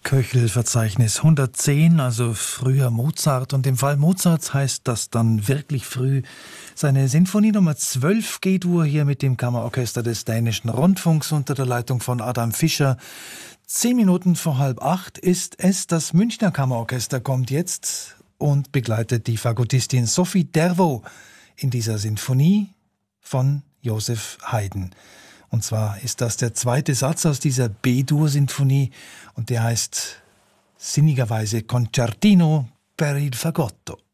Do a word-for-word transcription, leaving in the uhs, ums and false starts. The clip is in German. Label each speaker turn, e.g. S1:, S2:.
S1: Köchel-Verzeichnis hundertzehn, also früher Mozart. Und im Fall Mozarts heißt das dann wirklich früh. Seine Sinfonie Nummer zwölf G-Dur hier mit dem Kammerorchester des Dänischen Rundfunks unter der Leitung von Adam Fischer. Zehn Minuten vor halb acht ist es. Das Münchner Kammerorchester kommt jetzt und begleitet die Fagottistin Sophie Dervo in dieser Sinfonie von Joseph Haydn. Und zwar ist das der zweite Satz aus dieser B-Dur-Sinfonie und der heißt sinnigerweise Concertino per il Fagotto.